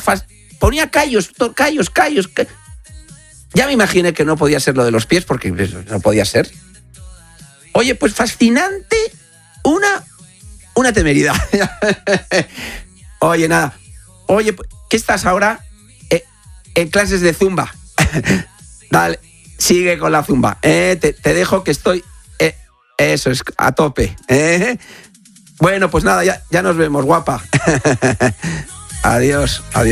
ponía callos. Ya me imaginé que no podía ser lo de los pies, porque no podía ser. Oye, pues fascinante, una temeridad. Oye, nada. Oye, ¿qué estás ahora? En clases de zumba. Dale, sigue con la zumba. Te dejo que estoy... eso es, a tope. Bueno, pues nada, ya nos vemos, guapa. Adiós.